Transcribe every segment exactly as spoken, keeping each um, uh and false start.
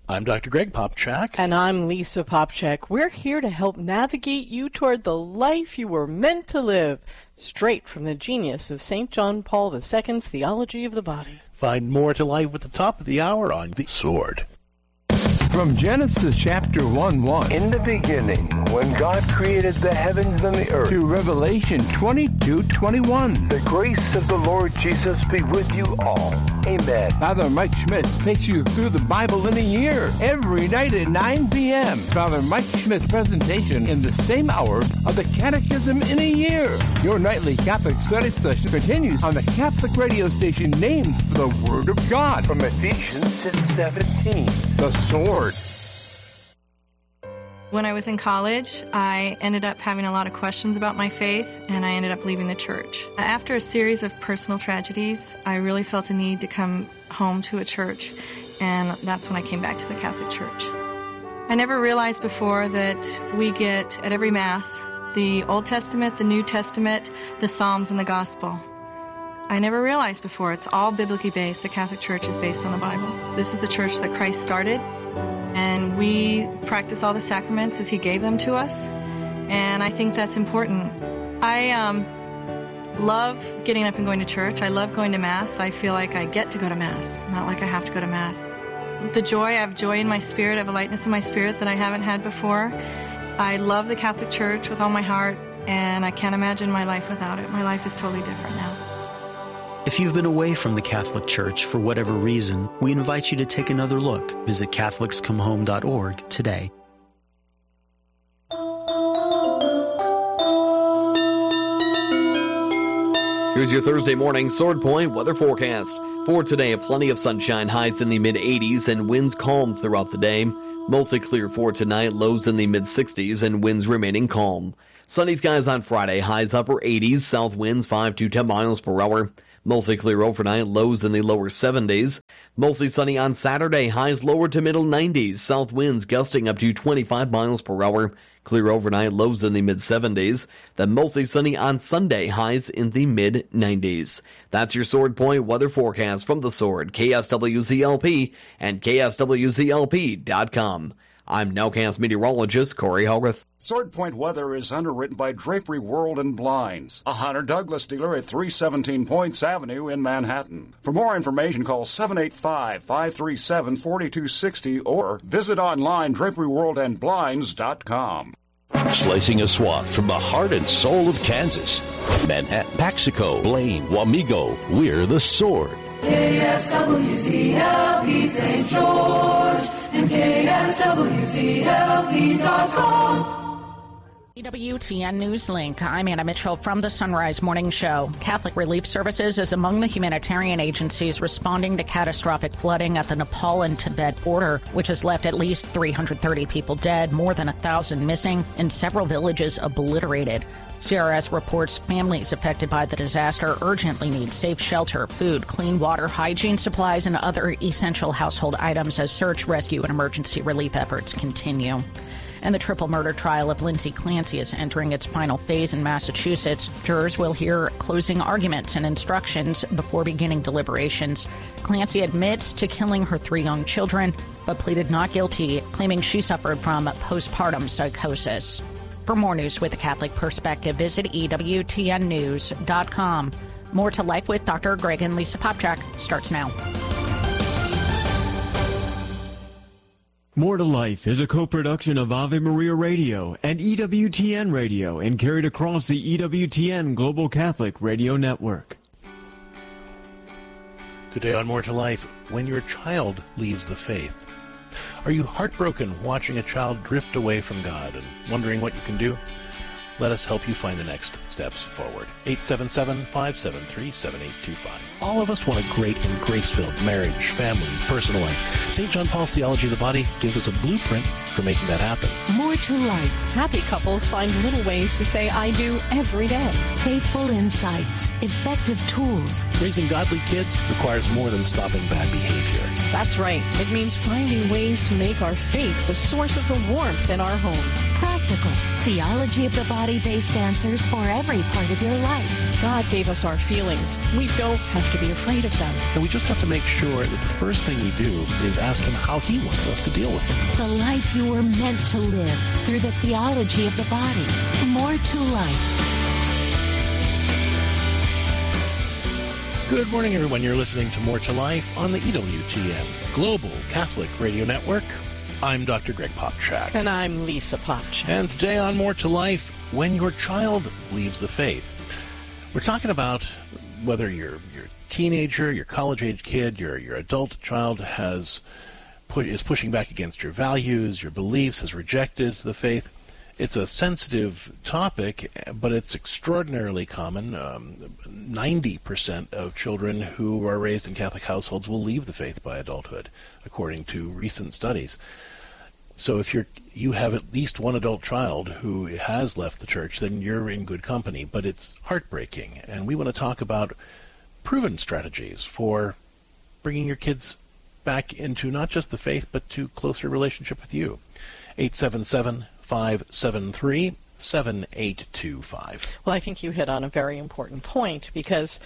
I'm Doctor Greg Popchak. And I'm Lisa Popchak. We're here to help navigate you toward the life you were meant to live, straight from the genius of Saint John Paul the Second's Theology of the Body. Find more to life at the top of the hour on The Sword. From Genesis chapter one one. In the beginning, when God created the heavens and the earth. To Revelation twenty-two twenty-one. The grace of the Lord Jesus be with you all. Amen. Father Mike Schmitz takes you through the Bible in a year. Every night at nine p.m. Father Mike Schmitz presentation in the same hour of the Catechism in a year. Your nightly Catholic study session continues on the Catholic radio station named for the Word of God. From Ephesians six seventeen. The Sword. When I was in college, I ended up having a lot of questions about my faith, and I ended up leaving the church. After a series of personal tragedies, I really felt a need to come home to a church, and that's when I came back to the Catholic Church. I never realized before that we get, at every Mass, the Old Testament, the New Testament, the Psalms, and the Gospel. I never realized before it's all biblically based. The Catholic Church is based on the Bible. This is the church that Christ started, and we practice all the sacraments as he gave them to us, and I think that's important. I um, love getting up and going to church. I love going to Mass. I feel like I get to go to Mass, not like I have to go to Mass. The joy, I have joy in my spirit, I have a lightness in my spirit that I haven't had before. I love the Catholic Church with all my heart, and I can't imagine my life without it. My life is totally different now. If you've been away from the Catholic Church for whatever reason, we invite you to take another look. Visit Catholics Come Home dot org today. Here's your Thursday morning Sword Point weather forecast. For today, plenty of sunshine, highs in the mid eighties, and winds calm throughout the day. Mostly clear for tonight, lows in the mid sixties, and winds remaining calm. Sunny skies on Friday, highs upper eighties, south winds five to ten miles per hour. Mostly clear overnight, lows in the lower seventies. Mostly sunny on Saturday, highs lower to middle nineties, south winds gusting up to twenty-five miles per hour. Clear overnight, lows in the mid seventies. Then mostly sunny on Sunday, highs in the mid nineties. That's your Sword Point weather forecast from The Sword, K S W Z L P, and K S W Z L P dot com. I'm Nowcast meteorologist Corey Hogarth. Sword Point weather is underwritten by Drapery World and Blinds, a Hunter Douglas dealer at three seventeen Points Avenue in Manhattan. For more information, call seven eight five, five three seven, four two six zero or visit online drapery world and blinds dot com. Slicing a swath from the heart and soul of Kansas. Manhattan, Paxico, Blaine, Wamego, we're The Sword. K S W Z L P Saint George and K S W Z L P dot com. E W T N News Link. I'm Anna Mitchell from the Sunrise Morning Show. Catholic Relief Services is among the humanitarian agencies responding to catastrophic flooding at the Nepal and Tibet border, which has left at least three hundred thirty people dead, more than one thousand missing, and several villages obliterated. C R S reports families affected by the disaster urgently need safe shelter, food, clean water, hygiene supplies, and other essential household items as search, rescue, and emergency relief efforts continue. And the triple murder trial of Lindsay Clancy is entering its final phase in Massachusetts. Jurors will hear closing arguments and instructions before beginning deliberations. Clancy admits to killing her three young children, but pleaded not guilty, claiming she suffered from postpartum psychosis. For more news with a Catholic perspective, visit E W T N news dot com. More to Life with Doctor Greg and Lisa Popchak starts now. More to Life is a co-production of Ave Maria Radio and E W T N Radio and carried across the E W T N Global Catholic Radio Network. Today on More to Life, when your child leaves the faith. Are you heartbroken watching a child drift away from God and wondering what you can do? Let us help you find the next steps forward. eight seven seven, five seven three, seven eight two five. All of us want a great and grace-filled marriage, family, personal life. Saint John Paul's Theology of the Body gives us a blueprint for making that happen. More to life. Happy couples find little ways to say I do every day. Faithful insights. Effective tools. Raising godly kids requires more than stopping bad behavior. That's right. It means finding ways to make our faith the source of the warmth in our homes. Practical, theology of the body-based answers for every part of your life. God gave us our feelings. We don't have to be afraid of them. And we just have to make sure that the first thing we do is ask him how he wants us to deal with them. The life you were meant to live through the theology of the body. More to life. Good morning, everyone. You're listening to More to Life on the E W T N Global Catholic Radio Network. I'm Doctor Greg Popchak. And I'm Lisa Popchak. And today on More to Life, when your child leaves the faith. We're talking about whether your your teenager, your college-age kid, your your adult child has pu- is pushing back against your values, your beliefs, has rejected the faith. It's a sensitive topic, but it's extraordinarily common. Um, ninety percent of children who are raised in Catholic households will leave the faith by adulthood, according to recent studies. So if you're you have at least one adult child who has left the church, then you're in good company. But it's heartbreaking, and we want to talk about proven strategies for bringing your kids back into not just the faith, but to closer relationship with you. eight seven seven, five seven three, seven eight two five. Well, I think you hit on a very important point, because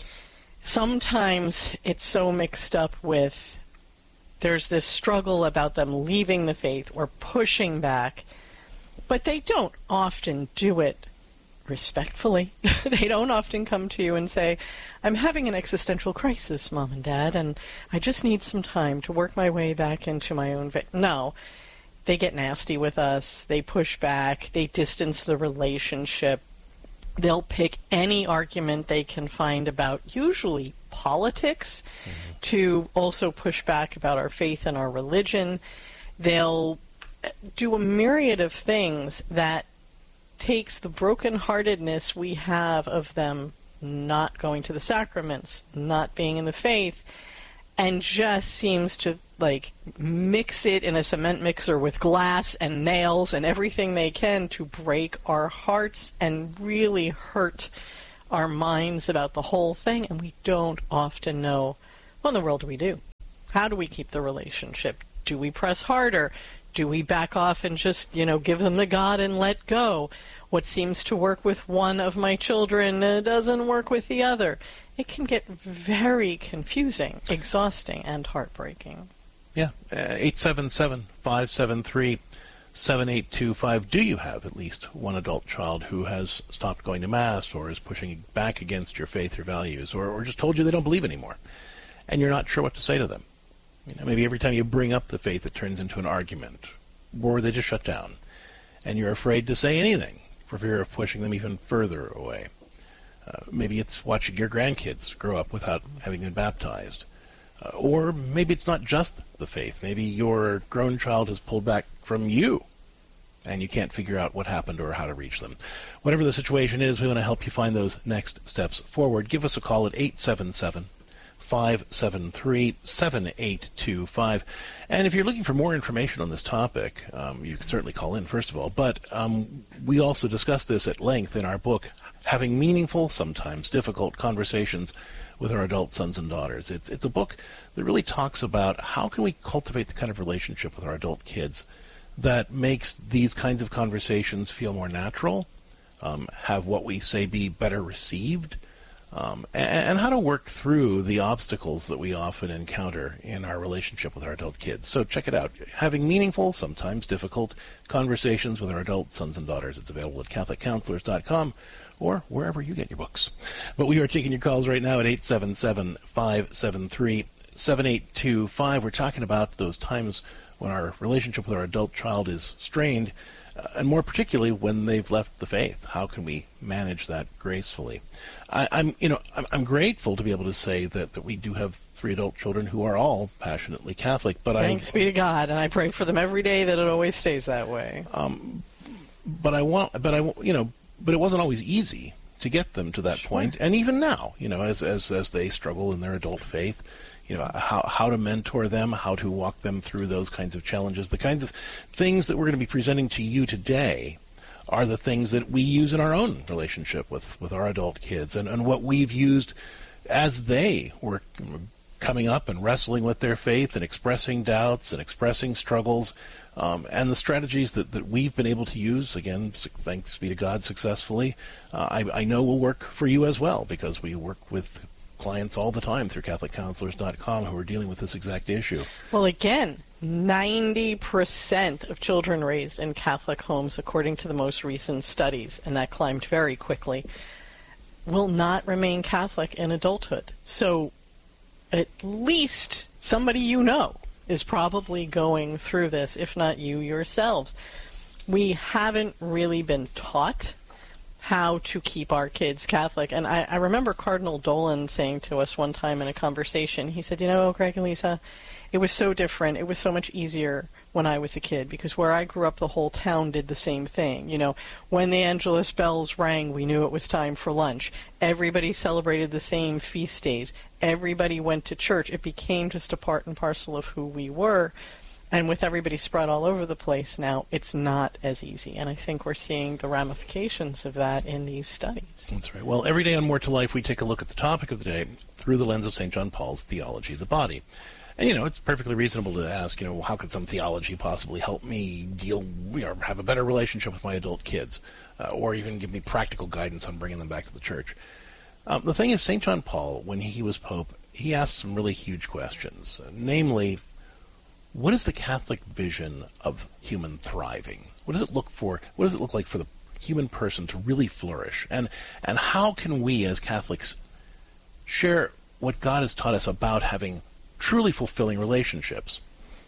sometimes it's so mixed up with there's this struggle about them leaving the faith or pushing back, but they don't often do it respectfully. They don't often come to you and say, I'm having an existential crisis, Mom and Dad, and I just need some time to work my way back into my own faith. No. They get nasty with us, they push back, they distance the relationship. They'll pick any argument they can find about usually politics mm-hmm. to also push back about our faith and our religion. They'll do a myriad of things that takes the brokenheartedness we have of them not going to the sacraments, not being in the faith, and just seems to like mix it in a cement mixer with glass and nails and everything they can to break our hearts and really hurt our minds about the whole thing. And we don't often know, what in the world do we do? How do we keep the relationship? Do we press harder? Do we back off and just, you know, give them the God and let go? What seems to work with one of my children uh, doesn't work with the other. It can get very confusing, exhausting, and heartbreaking. Yeah, uh, eight seven seven, five seven three, seven eight two five. Do you have at least one adult child who has stopped going to Mass or is pushing back against your faith or values, or, or just told you they don't believe anymore, and you're not sure what to say to them? You know, maybe every time you bring up the faith, it turns into an argument, or they just shut down, and you're afraid to say anything for fear of pushing them even further away. Uh, maybe it's watching your grandkids grow up without having been baptized. Uh, or maybe it's not just the faith. Maybe your grown child has pulled back from you, and you can't figure out what happened or how to reach them. Whatever the situation is, we want to help you find those next steps forward. Give us a call at eight seven seven, five seven three, seven eight two five. And if you're looking for more information on this topic, um, you can certainly call in, first of all. But um, we also discuss this at length in our book, Having Meaningful, Sometimes Difficult Conversations with Our Adult Sons and Daughters. It's it's a book that really talks about how can we cultivate the kind of relationship with our adult kids that makes these kinds of conversations feel more natural, um, have what we say be better received, um, and, and how to work through the obstacles that we often encounter in our relationship with our adult kids. So check it out. Having Meaningful, Sometimes Difficult Conversations with Our Adult Sons and Daughters. It's available at Catholic Counselors dot com. Or wherever you get your books. But we are taking your calls right now at eight seven seven, five seven three, seven eight two five. We're talking about those times when our relationship with our adult child is strained, uh, and more particularly when they've left the faith. How can we manage that gracefully? I, I'm, you know, I'm, I'm grateful to be able to say that, that we do have three adult children who are all passionately Catholic. But Thanks I, be to God, and I pray for them every day that it always stays that way. Um, but I want, but I, you know. But it wasn't always easy to get them to that sure. point. And even now, you know, as as as they struggle in their adult faith, you know, how how to mentor them, how to walk them through those kinds of challenges, the kinds of things that we're going to be presenting to you today are the things that we use in our own relationship with, with our adult kids, and, and what we've used as they were coming up and wrestling with their faith and expressing doubts and expressing struggles, um, and the strategies that, that we've been able to use, again, thanks be to God, successfully, uh, I, I know will work for you as well, because we work with clients all the time through Catholic Counselors dot com who are dealing with this exact issue. Well, again, ninety percent of children raised in Catholic homes, according to the most recent studies, and that climbed very quickly, will not remain Catholic in adulthood. So at least somebody you know is probably going through this, if not you yourselves. We haven't really been taught how to keep our kids Catholic. And I, I remember Cardinal Dolan saying to us one time in a conversation, he said, you know, Greg and Lisa, it was so different. It was so much easier when I was a kid, because where I grew up, the whole town did the same thing. You know, when the Angelus bells rang, we knew it was time for lunch. Everybody celebrated the same feast days. Everybody went to church. It became just a part and parcel of who we were. And with everybody spread all over the place now, it's not as easy. And I think we're seeing the ramifications of that in these studies. That's right. Well, every day on More to Life, we take a look at the topic of the day through the lens of Saint John Paul's Theology of the Body. And, you know, it's perfectly reasonable to ask, you know, how could some theology possibly help me deal, or have a better relationship with my adult kids, uh, or even give me practical guidance on bringing them back to the church. Um, the thing is, Saint John Paul, when he was Pope, he asked some really huge questions, uh, namely, what is the Catholic vision of human thriving? What does it look for? What does it look like for the human person to really flourish? And and how can we as Catholics share what God has taught us about having truly fulfilling relationships?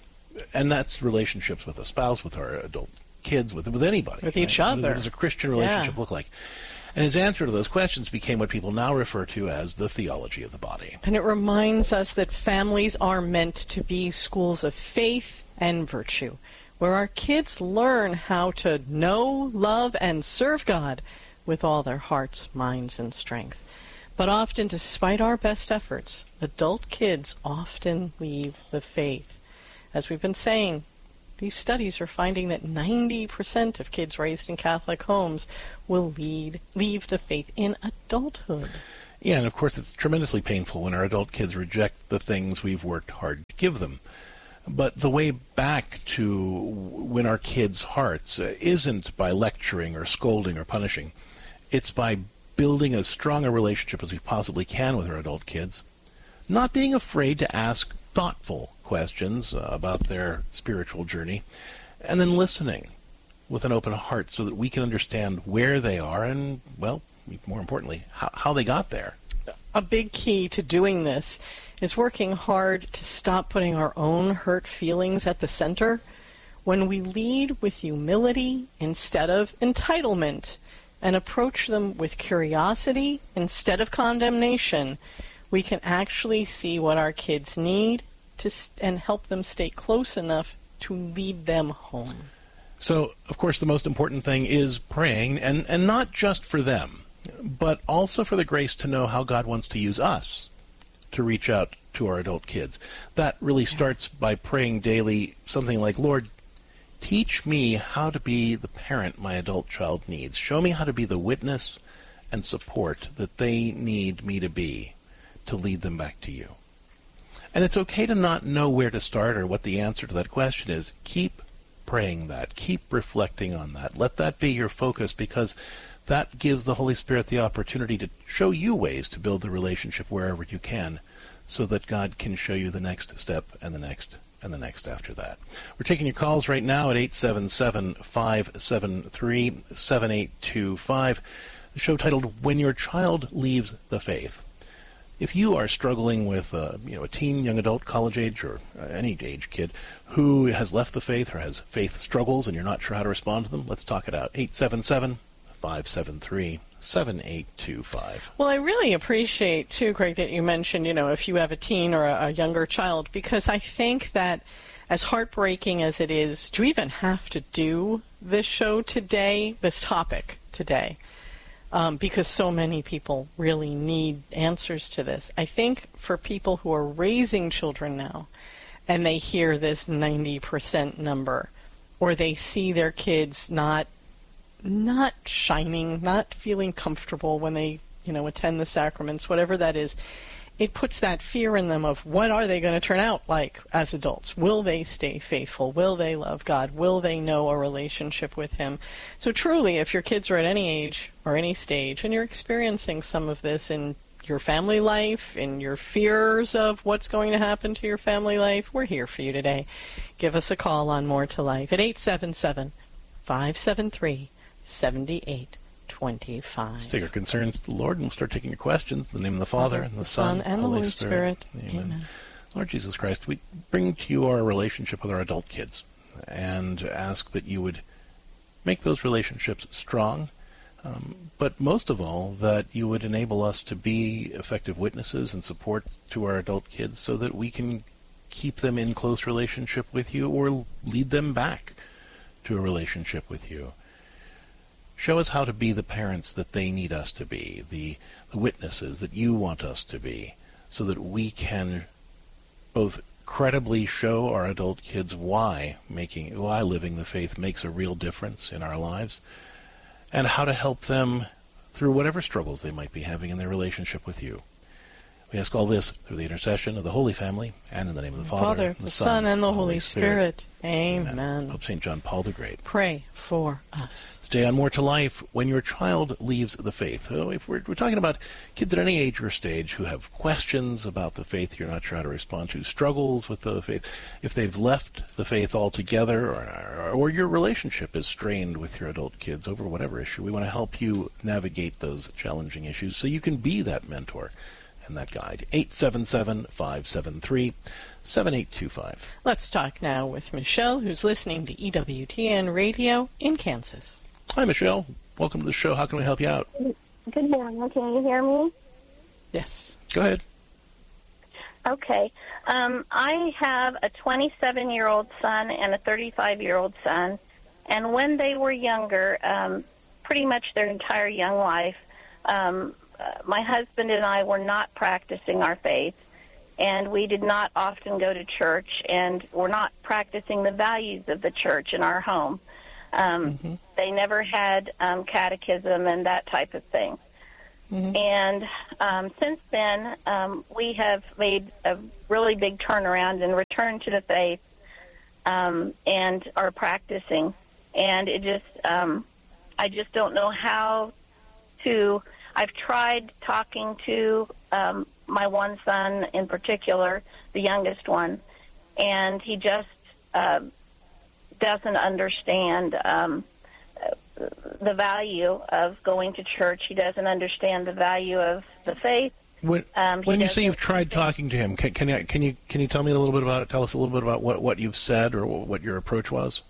And that's relationships with a spouse, with our adult kids, with with anybody. With each right? other. What does a Christian relationship yeah. look like? And his answer to those questions became what people now refer to as the theology of the body. And it reminds us that families are meant to be schools of faith and virtue, where our kids learn how to know, love, and serve God with all their hearts, minds, and strength. But often, despite our best efforts, adult kids often leave the faith. As we've been saying, these studies are finding that ninety percent of kids raised in Catholic homes will lead, leave the faith in adulthood. Yeah, and of course it's tremendously painful when our adult kids reject the things we've worked hard to give them. But the way back to win our kids' hearts isn't by lecturing or scolding or punishing. It's by building as strong a relationship as we possibly can with our adult kids, not being afraid to ask thoughtful questions uh, about their spiritual journey, and then listening with an open heart so that we can understand where they are and, well, more importantly, how, how they got there. A big key to doing this is working hard to stop putting our own hurt feelings at the center. When we lead with humility instead of entitlement and approach them with curiosity instead of condemnation, we can actually see what our kids need to st- and help them stay close enough to lead them home. So, of course, the most important thing is praying, and, and not just for them, but also for the grace to know how God wants to use us to reach out to our adult kids. That really starts by praying daily something like, Lord, teach me how to be the parent my adult child needs. Show me how to be the witness and support that they need me to be to lead them back to you. And it's okay to not know where to start or what the answer to that question is. Keep praying that. Keep reflecting on that. Let that be your focus, because that gives the Holy Spirit the opportunity to show you ways to build the relationship wherever you can, so that God can show you the next step and the next and the next after that. We're taking your calls right now at eight seven seven, five seven three, seven eight two five. The show titled When Your Child Leaves the Faith. If you are struggling with uh, you know, a teen, young adult, college age, or uh, any age kid who has left the faith or has faith struggles and you're not sure how to respond to them, let's talk it out. eight seven seven, five seven three, seven eight two five. Well, I really appreciate, too, Greg, that you mentioned, you know, if you have a teen or a, a younger child, because I think that as heartbreaking as it is to even have to do this show today, this topic today, Um, because so many people really need answers to this. I think for people who are raising children now and they hear this ninety percent number, or they see their kids not not shining, not feeling comfortable when they, you know, attend the sacraments, whatever that is, it puts that fear in them of what are they going to turn out like as adults? Will they stay faithful? Will they love God? Will they know a relationship with Him? So truly, if your kids are at any age or any stage and you're experiencing some of this in your family life, in your fears of what's going to happen to your family life, we're here for you today. Give us a call on More to Life at eight seven seven, five seven three, seven eight two five. Let's take our concerns to the Lord, and we'll start taking your questions. In the name of the Father, and the Son, and the Holy Spirit. Spirit. Amen. Amen. Lord Jesus Christ, we bring to you our relationship with our adult kids and ask that you would make those relationships strong, um, but most of all, that you would enable us to be effective witnesses and support to our adult kids so that we can keep them in close relationship with you or lead them back to a relationship with you. Show us how to be the parents that they need us to be, the, the witnesses that you want us to be, so that we can both credibly show our adult kids why making why living the faith makes a real difference in our lives, and how to help them through whatever struggles they might be having in their relationship with you. We ask all this through the intercession of the Holy Family, and in the name of the Father, Father, and the, the Son, Son, and the Holy, Holy Spirit. Spirit. Amen. Amen. Pope Saint John Paul the Great. Pray for us. Stay on More to Life when your child leaves the faith. So if we're, we're talking about kids at any age or stage who have questions about the faith you're not sure how to respond to, struggles with the faith, if they've left the faith altogether, or, or your relationship is strained with your adult kids over whatever issue, we want to help you navigate those challenging issues so you can be that mentor and that guide. eight seven seven, five seven three, seven eight two five. Let's talk now with Michelle, who's listening to E W T N Radio in Kansas. Hi, Michelle. Welcome to the show. How can we help you out? Good morning. Can you hear me? Yes. Go ahead. Okay. Um, I have a twenty-seven-year-old son and a thirty-five-year-old son, and when they were younger, um, pretty much their entire young life, um, uh, my husband and I were not practicing our faith, and we did not often go to church, and were not practicing the values of the church in our home. Um, mm-hmm. They never had um, catechism and that type of thing. Mm-hmm. And um, since then, um, we have made a really big turnaround and returned to the faith, um, and are practicing. And it just, um, I just don't know how to. I've tried talking to um, my one son in particular, the youngest one, and he just uh, doesn't understand um, the value of going to church. He doesn't understand the value of the faith. When, um, when you say you've tried talking to him, can, can you can you can you tell me a little bit about it? Tell us a little bit about what, what you've said or what your approach was.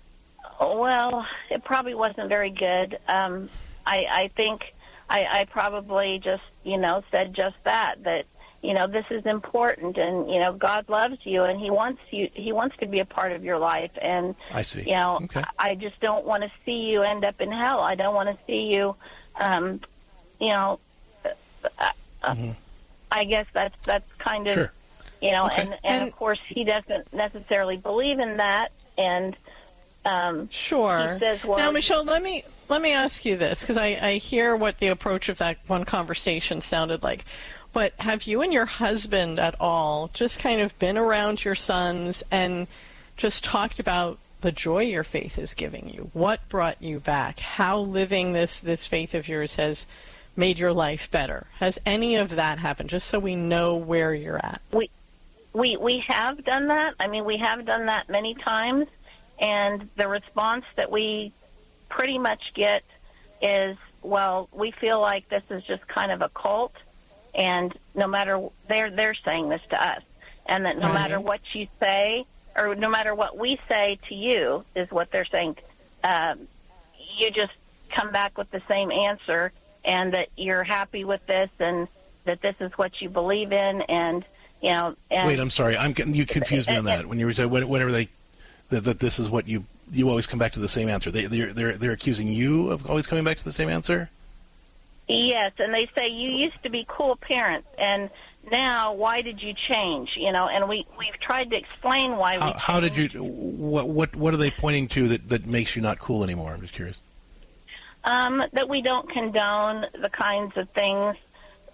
Well, it probably wasn't very good. Um, I, I think I, I probably just you know said just that that you know this is important, and you know God loves you, and He wants you. He wants to be a part of your life, and I see. You know, okay. I just don't want to see you end up in hell. I don't want to see you, um, you know. Uh, mm-hmm. I guess that's that's kind of sure. you know, okay. and, and and of course he doesn't necessarily believe in that, and um, sure. He says, well, now, Michelle, let me let me ask you this, because I, I hear what the approach of that one conversation sounded like. But have you and your husband at all just kind of been around your sons and just talked about the joy your faith is giving you? What brought you back? How living this, this faith of yours has made your life better? Has any of that happened, just so we know where you're at? We, we, we have done that. I mean, we have done that many times, and the response that we pretty much get is, well, we feel like this is just kind of a cult, and no matter, they're, they're saying this to us, and that no right. matter what you say, or no matter what we say to you, is what they're saying, um, you just come back with the same answer, and that you're happy with this, and that this is what you believe in, and you know. And wait, I'm sorry, I'm getting you confused me on that. When you say whenever they that, that this is what you you always come back to the same answer. They they're they're they're accusing you of always coming back to the same answer. Yes, and they say you used to be cool parents, and now why did you change? You know, and we we've tried to explain why. How, we how did you? What what what are they pointing to that that makes you not cool anymore? I'm just curious. Um, that we don't condone the kinds of things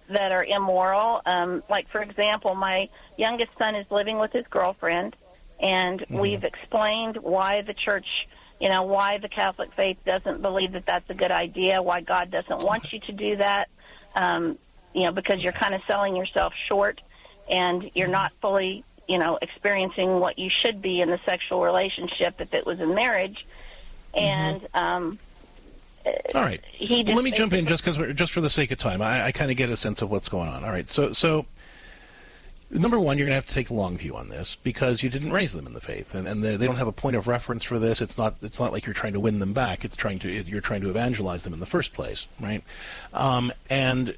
that are immoral. Um, like, for example, my youngest son is living with his girlfriend, and mm-hmm. we've explained why the church, you know, why the Catholic faith doesn't believe that that's a good idea, why God doesn't want you to do that, um, you know, because you're kind of selling yourself short, and you're not fully, you know, experiencing what you should be in the sexual relationship if it was in marriage. And mm-hmm. um, all right, he well, let me jump in just because, just for the sake of time. I, I kind of get a sense of what's going on. All right, so so number one, you're going to have to take the long view on this because you didn't raise them in the faith, and, and they, they don't have a point of reference for this. It's not it's not like you're trying to win them back. It's trying to you're trying to evangelize them in the first place, right? Um, and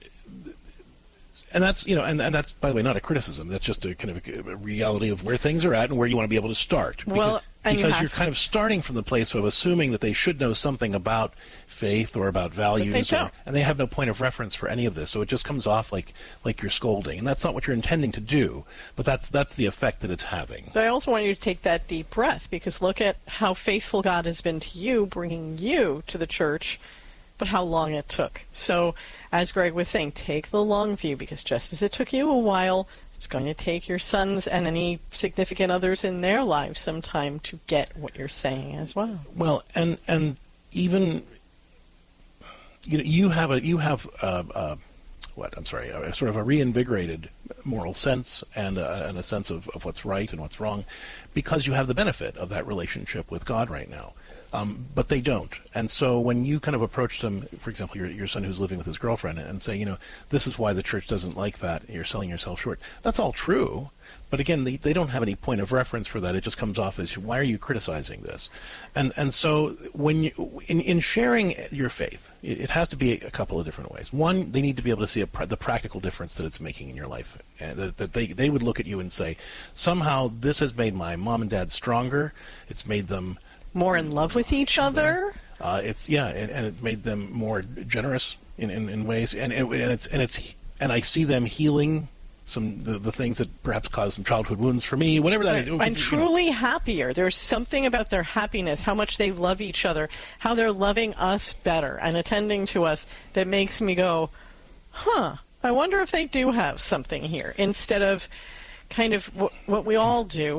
And that's, you know, and, and that's, by the way, not a criticism. That's just a kind of a, a reality of where things are at and where you want to be able to start. Because, well, and because you you're kind of starting from the place of assuming that they should know something about faith or about values, but they don't. Or, and they have no point of reference for any of this. So it just comes off like like you're scolding, and that's not what you're intending to do. But that's that's the effect that it's having. But I also want you to take that deep breath, because look at how faithful God has been to you, bringing you to the church. But how long it took. So, as Greg was saying, take the long view, because just as it took you a while, it's going to take your sons and any significant others in their lives some time to get what you're saying as well. Well, and and even you know, you have a you have a, a, what I'm sorry, a, sort of a reinvigorated moral sense and a, and a sense of, of what's right and what's wrong, because you have the benefit of that relationship with God right now. Um, but they don't. And so when you kind of approach them, for example, your, your son who's living with his girlfriend, and say, you know, this is why the church doesn't like that, you're selling yourself short. That's all true. But again, they, they don't have any point of reference for that. It just comes off as, why are you criticizing this? And and so when you, in, in sharing your faith, it, it has to be a, a couple of different ways. One, they need to be able to see a, the practical difference that it's making in your life. And that, that they, they would look at you and say, somehow this has made my mom and dad stronger. It's made them more in love with each other. Uh, it's yeah, and, and it made them more generous in, in, in ways, and, and and it's and it's and I see them healing some the, the things that perhaps caused some childhood wounds for me, whatever that right. is. And truly know. happier. There's something about their happiness, how much they love each other, how they're loving us better and attending to us, that makes me go, huh, I wonder if they do have something here, instead of kind of w- what we all do.